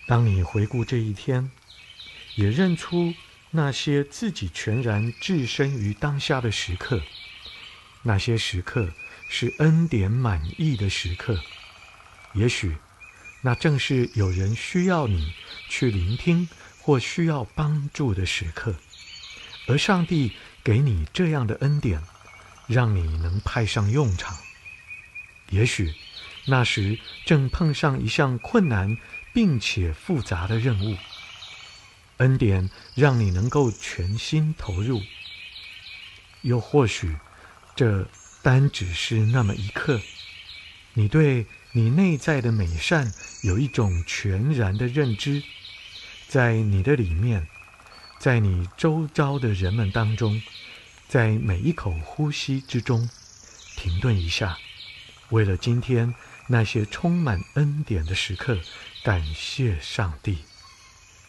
当你回顾这一天，也认出那些自己全然置身于当下的时刻，那些时刻是恩典满溢的时刻。也许那正是有人需要你去聆听或需要帮助的时刻，而上帝给你这样的恩典，让你能派上用场。也许那时正碰上一项困难并且复杂的任务，恩典让你能够全心投入。又或许这单只是那么一刻，你对你内在的美善有一种全然的认知，在你的里面，在你周遭的人们当中，在每一口呼吸之中，停顿一下，为了今天那些充满恩典的时刻，感谢上帝。